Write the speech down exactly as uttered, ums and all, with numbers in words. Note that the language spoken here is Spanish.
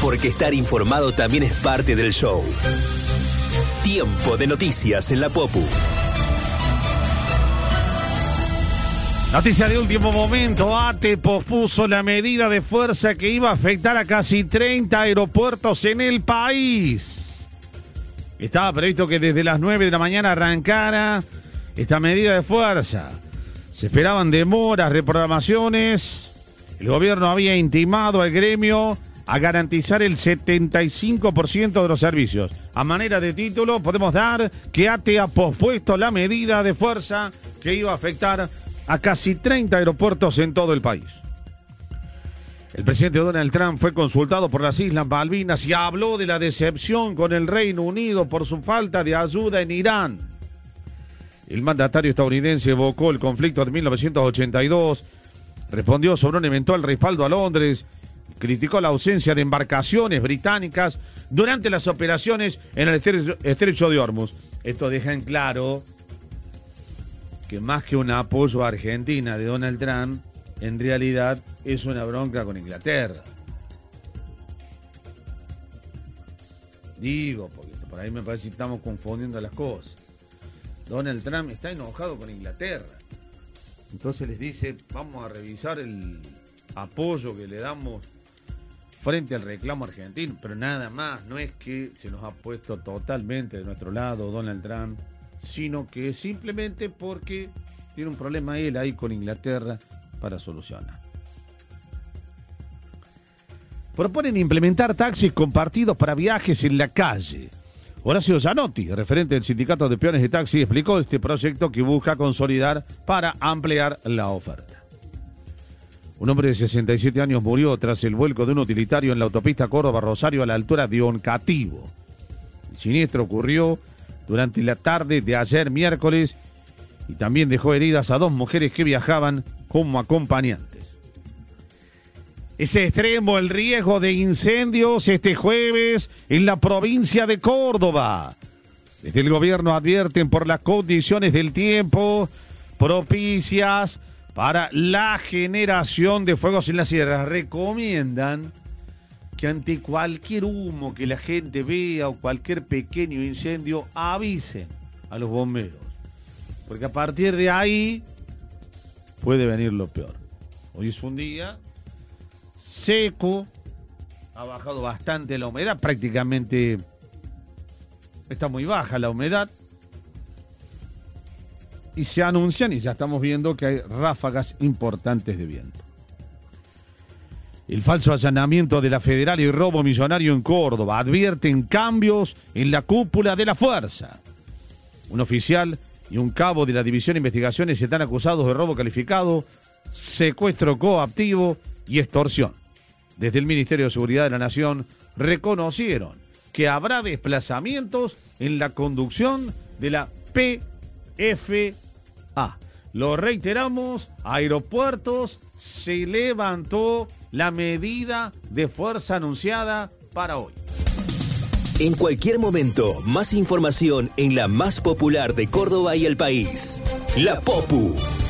porque estar informado también es parte del show. Tiempo de noticias en la Popu. Noticia de último momento, ATE pospuso la medida de fuerza que iba a afectar a casi treinta aeropuertos en el país. Estaba previsto que desde las nueve de la mañana arrancara esta medida de fuerza. Se esperaban demoras, reprogramaciones. El gobierno había intimado al gremio a garantizar el setenta y cinco por ciento de los servicios. A manera de título, podemos dar que ATE ha pospuesto la medida de fuerza que iba a afectar a casi treinta aeropuertos en todo el país. El presidente Donald Trump fue consultado por las Islas Malvinas y habló de la decepción con el Reino Unido por su falta de ayuda en Irán. El mandatario estadounidense evocó el conflicto de mil novecientos ochenta y dos, respondió sobre un eventual respaldo a Londres, criticó la ausencia de embarcaciones británicas durante las operaciones en el estrecho de Hormuz. Esto deja en claro que más que un apoyo a Argentina de Donald Trump, en realidad es una bronca con Inglaterra. Digo, porque por ahí me parece que estamos confundiendo las cosas. Donald Trump está enojado con Inglaterra. Entonces les dice, vamos a revisar el apoyo que le damos frente al reclamo argentino, pero nada más, no es que se nos ha puesto totalmente de nuestro lado Donald Trump, sino que simplemente porque tiene un problema él ahí con Inglaterra para solucionar. Proponen implementar taxis compartidos para viajes en la calle. Horacio Gianotti, referente del Sindicato de Peones de Taxi, explicó este proyecto que busca consolidar para ampliar la oferta. Un hombre de sesenta y siete años murió tras el vuelco de un utilitario en la autopista Córdoba-Rosario a la altura de Oncativo. El siniestro ocurrió durante la tarde de ayer miércoles y también dejó heridas a dos mujeres que viajaban como acompañantes. Es extremo el riesgo de incendios este jueves en la provincia de Córdoba. Desde el gobierno advierten por las condiciones del tiempo propicias para la generación de fuegos en las sierras. Recomiendan que ante cualquier humo que la gente vea o cualquier pequeño incendio avisen a los bomberos, porque a partir de ahí puede venir lo peor. Hoy es un día seco, ha bajado bastante la humedad, prácticamente está muy baja la humedad y se anuncian y ya estamos viendo que hay ráfagas importantes de viento. El falso allanamiento de la Federal y robo millonario en Córdoba advierten cambios en la cúpula de la fuerza. Un oficial y un cabo de la División de Investigaciones están acusados de robo calificado, secuestro coactivo y extorsión. Desde el Ministerio de Seguridad de la Nación reconocieron que habrá desplazamientos en la conducción de la P F A. Lo reiteramos, aeropuertos, se levantó la medida de fuerza anunciada para hoy. En cualquier momento, más información en la más popular de Córdoba y el país. La Popu.